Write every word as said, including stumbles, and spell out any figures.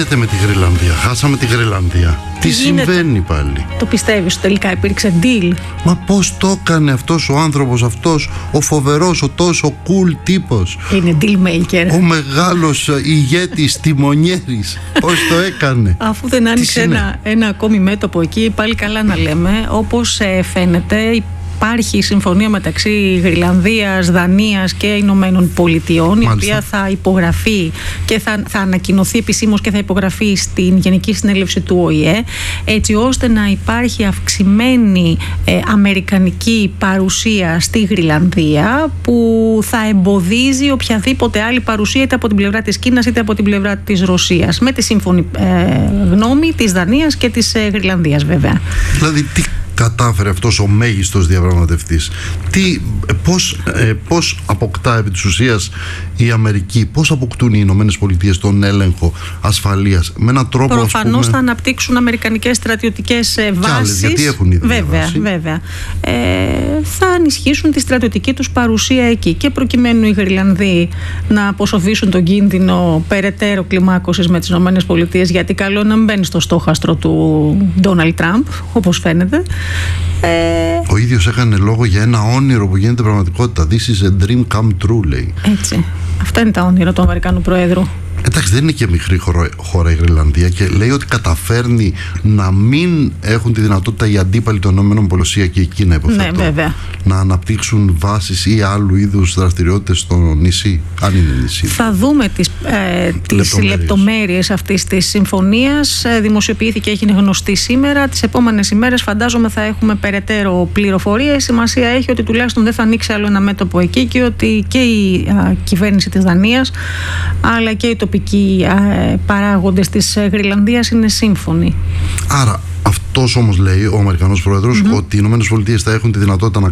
γίνεται με τη Γρυλανδία? Χάσαμε τη Γρυλανδία. Τι, Τι συμβαίνει πάλι? Το πιστεύεις ότι τελικά υπήρξε deal? Μα πώς το έκανε αυτός ο άνθρωπος, αυτός ο φοβερός, ο τόσο cool τύπος? Είναι deal maker. Ο μεγάλος ηγέτης, τιμονιέρης. Πώς το έκανε? Αφού δεν άνοιξε ένα, ένα ακόμη μέτωπο εκεί, πάλι καλά να λέμε. Όπως ε, φαίνεται, υπάρχει συμφωνία μεταξύ Γρυλανδίας, Δανίας και Ηνωμένων Πολιτειών, η οποία θα υπογραφεί και θα, θα ανακοινωθεί επισήμως και θα υπογραφεί στην Γενική Συνέλευση του Ο Η Ε, έτσι ώστε να υπάρχει αυξημένη ε, αμερικανική παρουσία στη Γρυλανδία, που θα εμποδίζει οποιαδήποτε άλλη παρουσία, είτε από την πλευρά της Κίνας είτε από την πλευρά της Ρωσίας, με τη σύμφωνη ε, γνώμη της Δανίας και της ε, Γρυλανδίας, βέβαια. Δηλαδή τι κατάφερε αυτός ο μέγιστος διαπραγματευτής? Τι, πώς, ε, πώς αποκτά επί της ουσίας η Αμερική, πώς αποκτούν οι Ηνωμένες Πολιτείες τον έλεγχο ασφαλείας? Με έναν τρόπο, προφανώς, πούμε, θα αναπτύξουν αμερικανικές στρατιωτικές ε, βάσεις. Άλλες, γιατί έχουν ήδη βέβαια, βάση. βέβαια. Ε, θα ενισχύσουν τη στρατιωτική τους παρουσία εκεί, και προκειμένου οι Γρυλανδοί να αποσοβήσουν τον κίνδυνο περαιτέρω κλιμάκωσης με τις Ηνωμένες Πολιτείες, γιατί καλό να μην μπαίνει στο στόχαστρο του Ντόναλντ Τραμπ, όπως φαίνεται. Ε... Ο ίδιος έκανε λόγο για ένα όνειρο που γίνεται πραγματικότητα. This is a dream come true, λέει. Έτσι. Αυτά είναι τα όνειρα του Αμερικανού Προέδρου. Εντάξει, δεν είναι και μικρή χώρα η Γρυλανδία, και λέει ότι καταφέρνει να μην έχουν τη δυνατότητα οι αντίπαλοι των ΗΠΑ και η Κίνα, υποθέτω, ναι, βέβαια, να αναπτύξουν βάσεις ή άλλου είδους δραστηριότητες στο νησί, αν είναι νησί. Θα δούμε τις, ε, τις λεπτομέρειες. λεπτομέρειες αυτής της συμφωνίας. Ε, δημοσιοποιήθηκε, έγινε γνωστή σήμερα. Τις επόμενες ημέρες φαντάζομαι θα έχουμε περαιτέρω πληροφορίες. Σημασία έχει ότι τουλάχιστον δεν θα ανοίξει άλλο ένα μέτωπο εκεί, και ότι και η α, κυβέρνηση της Δανίας αλλά και οι τοπικοί α, παράγοντες της Γρυλανδίας είναι σύμφωνοι. Άρα αυτός όμως λέει ο Αμερικανός Πρόεδρος, mm-hmm. ότι οι Ηνωμένες Πολιτείες θα έχουν τη δυνατότητα να